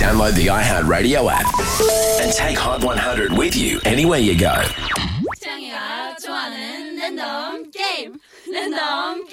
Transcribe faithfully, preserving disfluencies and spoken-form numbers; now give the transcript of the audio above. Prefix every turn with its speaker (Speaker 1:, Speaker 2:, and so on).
Speaker 1: Download the iHeartRadio app and take Hot one hundred with you anywhere you go.
Speaker 2: 창이가 좋아하는 랜덤 게임. 랜덤